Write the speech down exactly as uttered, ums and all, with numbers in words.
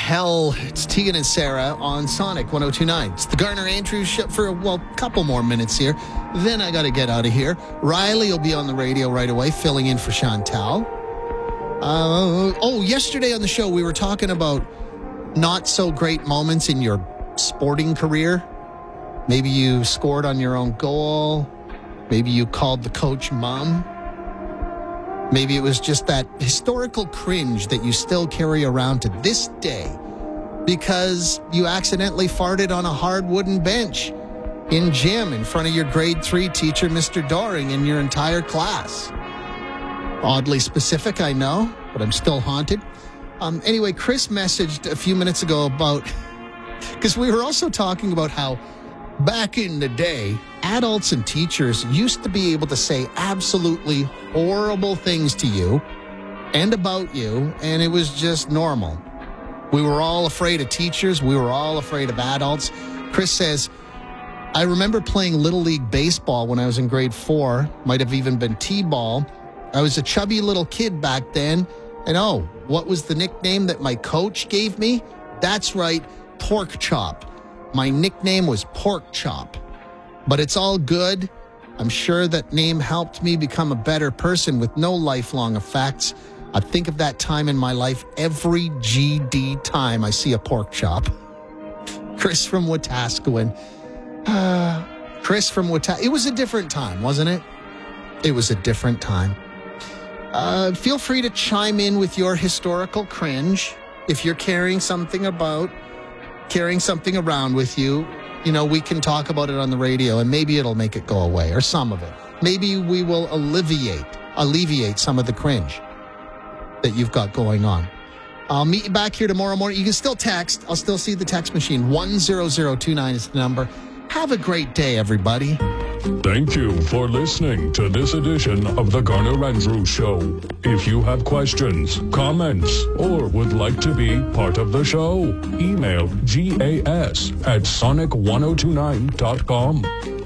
hell? It's Tegan and Sarah on Sonic one oh two point nine. It's the Garner Andrews show for, well, a couple more minutes here. Then I got to get out of here. Riley will be on the radio right away, filling in for Chantal. Uh, oh, yesterday on the show, we were talking about not so great moments in your sporting career. Maybe you scored on your own goal. Maybe you called the coach mom. Maybe it was just that historical cringe that you still carry around to this day because you accidentally farted on a hard wooden bench in gym in front of your grade three teacher, Mister Doring, and your entire class. Oddly specific, I know, but I'm still haunted. Um, anyway, Chris messaged a few minutes ago about, because we were also talking about how back in the day, adults and teachers used to be able to say absolutely horrible things to you and about you, and it was just normal. We were all afraid of teachers. We were all afraid of adults. Chris says, I remember playing Little League Baseball when I was in grade four, might have even been T-ball. I was a chubby little kid back then, and oh, what was the nickname that my coach gave me? That's right, Pork Chop. My nickname was Pork Chop. But it's all good. I'm sure that name helped me become a better person with no lifelong effects. I think of that time in my life every G D time I see a pork chop. Chris from Wetaskiwin. Uh, Chris from Wetaskiwin. It was a different time, wasn't it? It was a different time. Uh, feel free to chime in with your historical cringe. If you're carrying something about, carrying something around with you, you know, we can talk about it on the radio and maybe it'll make it go away, or some of it. Maybe we will alleviate, alleviate some of the cringe that you've got going on. I'll meet you back here tomorrow morning. You can still text. I'll still see the text machine. one zero zero two nine is the number. Have a great day, everybody. Thank you for listening to this edition of the Garner Andrews Show. If you have questions, comments, or would like to be part of the show, email gas at sonic ten twenty-nine dot com.